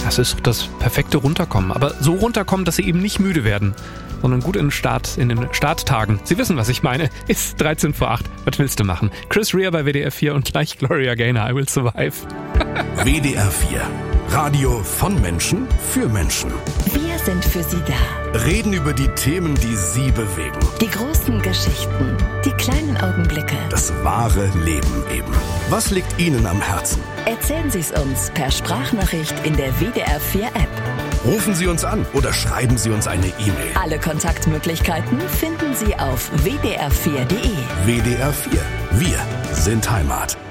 Das ist das perfekte Runterkommen. Aber so runterkommen, dass Sie eben nicht müde werden, sondern gut in den Starttagen. Sie wissen, was ich meine. Ist 13 vor 8. Was willst du machen? Chris Rea bei WDR 4 und gleich Gloria Gaynor. I Will Survive. WDR 4. Radio von Menschen für Menschen. Wir sind für Sie da. Reden über die Themen, die Sie bewegen. Die großen Geschichten, die kleinen Augenblicke. Das wahre Leben eben. Was liegt Ihnen am Herzen? Erzählen Sie es uns per Sprachnachricht in der WDR 4 App. Rufen Sie uns an oder schreiben Sie uns eine E-Mail. Alle Kontaktmöglichkeiten finden Sie auf wdr4.de. WDR 4. Wir sind Heimat.